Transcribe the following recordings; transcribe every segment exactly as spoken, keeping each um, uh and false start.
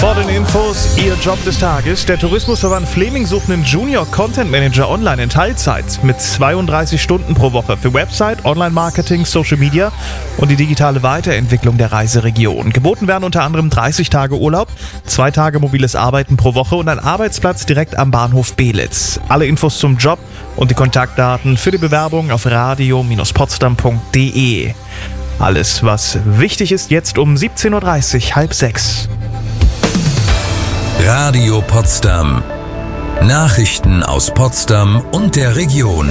Vor den Infos, Ihr Job des Tages. Der Tourismusverband Fleming sucht einen Junior Content Manager online in Teilzeit mit zweiunddreißig Stunden pro Woche für Website, Online-Marketing, Social Media und die digitale Weiterentwicklung der Reiseregion. Geboten werden unter anderem dreißig Tage Urlaub, zwei Tage mobiles Arbeiten pro Woche und ein Arbeitsplatz direkt am Bahnhof Beelitz. Alle Infos zum Job und die Kontaktdaten für die Bewerbung auf radio Bindestrich potsdam punkt de. Alles, was wichtig ist, jetzt um siebzehn Uhr dreißig, halb sechs. Radio Potsdam. Nachrichten aus Potsdam und der Region.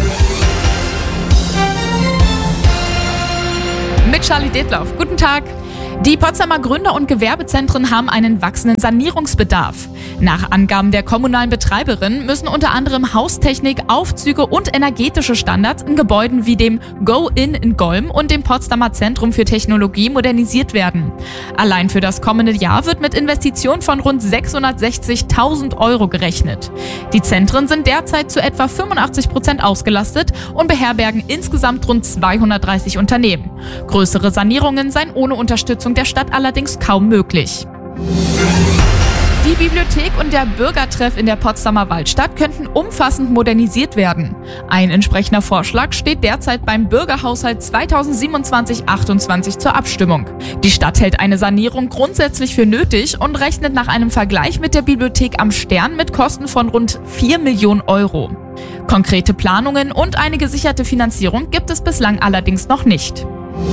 Mit Charlie Detlauf. Guten Tag. Die Potsdamer Gründer- und Gewerbezentren haben einen wachsenden Sanierungsbedarf. Nach Angaben der kommunalen Betreiberin müssen unter anderem Haustechnik, Aufzüge und energetische Standards in Gebäuden wie dem Go-In in Golm und dem Potsdamer Zentrum für Technologie modernisiert werden. Allein für das kommende Jahr wird mit Investitionen von rund sechshundertsechzigtausend Euro gerechnet. Die Zentren sind derzeit zu etwa fünfundachtzig Prozent ausgelastet und beherbergen insgesamt rund zweihundertdreißig Unternehmen. Größere Sanierungen seien ohne Unterstützung der Stadt allerdings kaum möglich. Die Bibliothek und der Bürgertreff in der Potsdamer Waldstadt könnten umfassend modernisiert werden. Ein entsprechender Vorschlag steht derzeit beim Bürgerhaushalt zweitausendsiebenundzwanzig achtundzwanzig zur Abstimmung. Die Stadt hält eine Sanierung grundsätzlich für nötig und rechnet nach einem Vergleich mit der Bibliothek am Stern mit Kosten von rund vier Millionen Euro. Konkrete Planungen und eine gesicherte Finanzierung gibt es bislang allerdings noch nicht.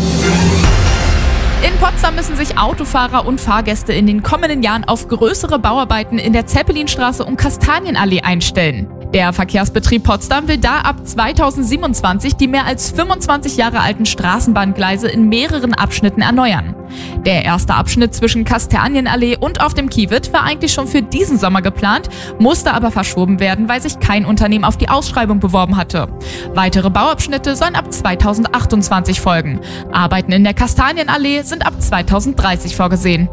In Potsdam müssen sich Autofahrer und Fahrgäste in den kommenden Jahren auf größere Bauarbeiten in der Zeppelinstraße und Kastanienallee einstellen. Der Verkehrsbetrieb Potsdam will da ab zweitausendsiebenundzwanzig die mehr als fünfundzwanzig Jahre alten Straßenbahngleise in mehreren Abschnitten erneuern. Der erste Abschnitt zwischen Kastanienallee und auf dem Kiewit war eigentlich schon für diesen Sommer geplant, musste aber verschoben werden, weil sich kein Unternehmen auf die Ausschreibung beworben hatte. Weitere Bauabschnitte sollen ab zweitausendachtundzwanzig folgen. Arbeiten in der Kastanienallee sind ab zweitausenddreißig vorgesehen.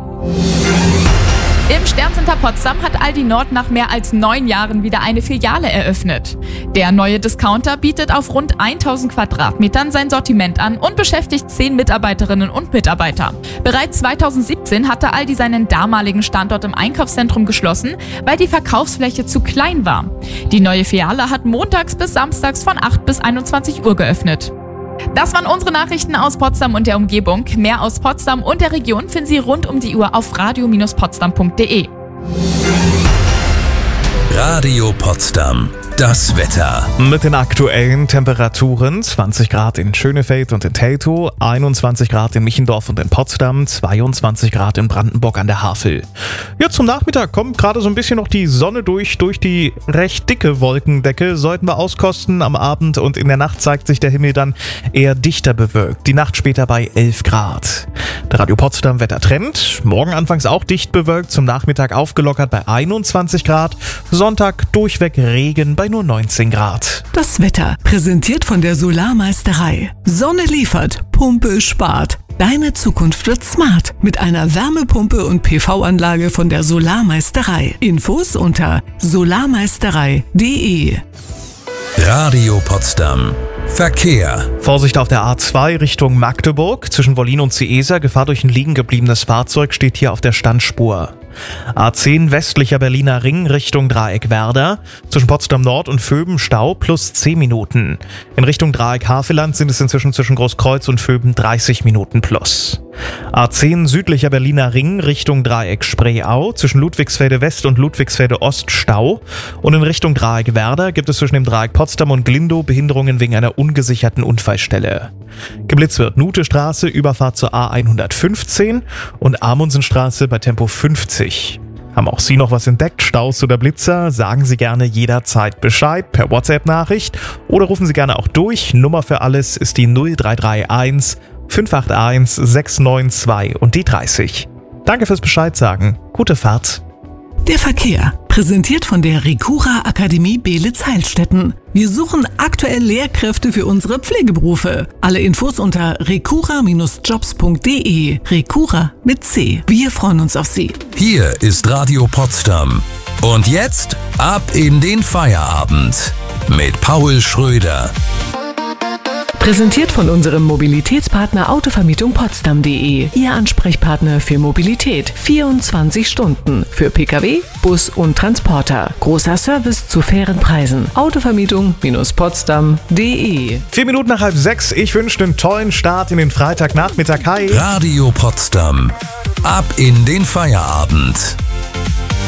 Im Sterncenter Potsdam hat Aldi Nord nach mehr als neun Jahren wieder eine Filiale eröffnet. Der neue Discounter bietet auf rund tausend Quadratmetern sein Sortiment an und beschäftigt zehn Mitarbeiterinnen und Mitarbeiter. Bereits zweitausendsiebzehn hatte Aldi seinen damaligen Standort im Einkaufszentrum geschlossen, weil die Verkaufsfläche zu klein war. Die neue Filiale hat montags bis samstags von acht bis einundzwanzig Uhr geöffnet. Das waren unsere Nachrichten aus Potsdam und der Umgebung. Mehr aus Potsdam und der Region finden Sie rund um die Uhr auf radio Bindestrich potsdam punkt de. Radio Potsdam. Das Wetter. Mit den aktuellen Temperaturen: zwanzig Grad in Schönefeld und in Teltow, einundzwanzig Grad in Michendorf und in Potsdam, zweiundzwanzig Grad in Brandenburg an der Havel. Ja, zum Nachmittag kommt gerade so ein bisschen noch die Sonne durch, durch die recht dicke Wolkendecke. Sollten wir auskosten am Abend und in der Nacht zeigt sich der Himmel dann eher dichter bewölkt. Die Nacht später bei elf Grad. Der Radio Potsdam Wettertrend: morgen anfangs auch dicht bewölkt, zum Nachmittag aufgelockert bei einundzwanzig Grad. Sonntag durchweg Regen bei nur neunzehn Grad. Das Wetter präsentiert von der Solarmeisterei. Sonne liefert, Pumpe spart. Deine Zukunft wird smart mit einer Wärmepumpe und P V-Anlage von der Solarmeisterei. Infos unter solarmeisterei punkt de. Radio Potsdam. Verkehr. Vorsicht auf der A zwei Richtung Magdeburg. Zwischen Wollin und Ciesa. Gefahr durch ein liegen gebliebenes Fahrzeug steht hier auf der Standspur. A zehn westlicher Berliner Ring Richtung Dreieck Werder. Zwischen Potsdam Nord und Vöben Stau plus zehn Minuten. In Richtung Dreieck Havelland sind es inzwischen zwischen Großkreuz und Vöben dreißig Minuten plus. A zehn südlicher Berliner Ring Richtung Dreieck Spreeau. Zwischen Ludwigsfelde West und Ludwigsfelde Ost Stau. Und in Richtung Dreieck Werder gibt es zwischen dem Dreieck Potsdam und Glindow Behinderungen wegen einer ungesicherten Unfallstelle. Geblitzt wird Nutestraße, Überfahrt zur A hundertfünfzehn und Amundsenstraße bei Tempo fünfzig. Haben auch Sie noch was entdeckt, Staus oder Blitzer? Sagen Sie gerne jederzeit Bescheid per WhatsApp-Nachricht oder rufen Sie gerne auch durch. Nummer für alles ist die null drei drei eins fünf acht eins sechs neun zwei und die dreißig. Danke fürs Bescheid sagen. Gute Fahrt. Der Verkehr, präsentiert von der Recura Akademie Beelitz-Heilstätten. Wir suchen aktuell Lehrkräfte für unsere Pflegeberufe. Alle Infos unter recura Bindestrich jobs punkt de. Recura mit C. Wir freuen uns auf Sie. Hier ist Radio Potsdam. Und jetzt ab in den Feierabend mit Paul Schröder. Präsentiert von unserem Mobilitätspartner Autovermietung Potsdam punkt de. Ihr Ansprechpartner für Mobilität. vierundzwanzig Stunden. Für Pkw, Bus und Transporter. Großer Service zu fairen Preisen. Autovermietung Potsdam punkt de. Vier Minuten nach halb sechs. Ich wünsche einen tollen Start in den Freitagnachmittag. Hi. Radio Potsdam. Ab in den Feierabend.